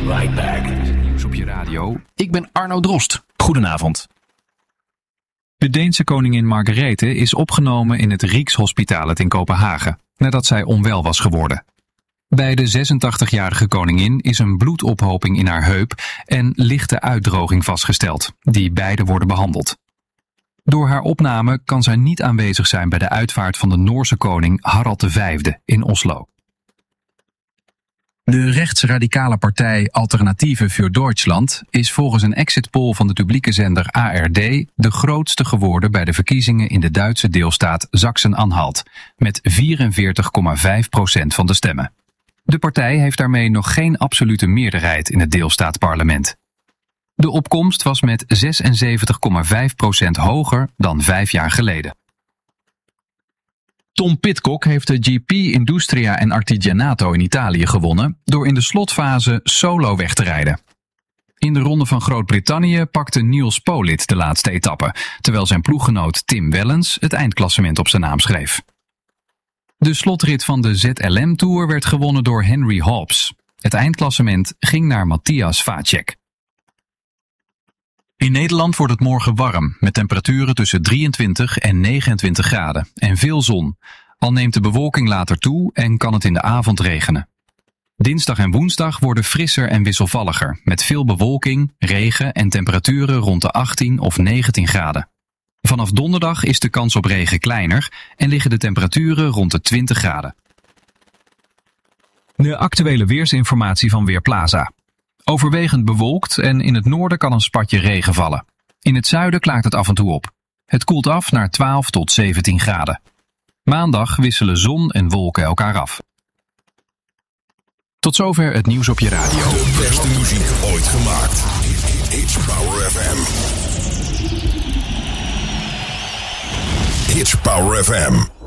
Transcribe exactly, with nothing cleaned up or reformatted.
right back. Nieuws op je radio. Ik ben Arno Drost. Goedenavond. De Deense koningin Margrethe is opgenomen in het Rijkshospitalet in Kopenhagen, nadat zij onwel was geworden. Bij de zesentachtigjarige koningin is een bloedophoping in haar heup en lichte uitdroging vastgesteld, die beide worden behandeld. Door haar opname kan zij niet aanwezig zijn bij de uitvaart van de Noorse koning Harald de Vijfde in Oslo. De rechtsradicale partij Alternatieven für Deutschland is volgens een exit poll van de publieke zender A R D de grootste geworden bij de verkiezingen in de Duitse deelstaat Sachsen-Anhalt, met vierenveertig komma vijf procent van de stemmen. De partij heeft daarmee nog geen absolute meerderheid in het deelstaatparlement. De opkomst was met zesenzeventig komma vijf procent hoger dan vijf jaar geleden. Tom Pidcock heeft de G P Industria en Artigianato in Italië gewonnen door in de slotfase solo weg te rijden. In de ronde van Groot-Brittannië pakte Niels Politt de laatste etappe, terwijl zijn ploeggenoot Tim Wellens het eindklassement op zijn naam schreef. De slotrit van de Z L M Tour werd gewonnen door Henry Hobbs. Het eindklassement ging naar Matthias Vacek. In Nederland wordt het morgen warm, met temperaturen tussen drieëntwintig en negenentwintig graden en veel zon. Al neemt de bewolking later toe en kan het in de avond regenen. Dinsdag en woensdag worden frisser en wisselvalliger, met veel bewolking, regen en temperaturen rond de achttien of negentien graden. Vanaf donderdag is de kans op regen kleiner en liggen de temperaturen rond de twintig graden. De actuele weersinformatie van Weerplaza. Overwegend bewolkt en in het noorden kan een spatje regen vallen. In het zuiden klaart het af en toe op. Het koelt af naar twaalf tot zeventien graden. Maandag wisselen zon en wolken elkaar af. Tot zover het nieuws op je radio. De beste muziek ooit gemaakt. Hits Power F M. Hits Power F M.